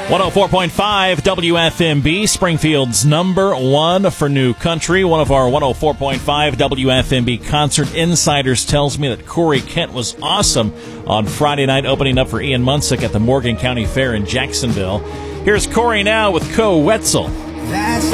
104.5 WFMB, Springfield's number one for new country. One of our 104.5 WFMB concert insiders tells me that Corey Kent was awesome on Friday night, opening up for Ian Munsick at the Morgan County Fair in Jacksonville. Here's Corey now with Co Wetzel. That's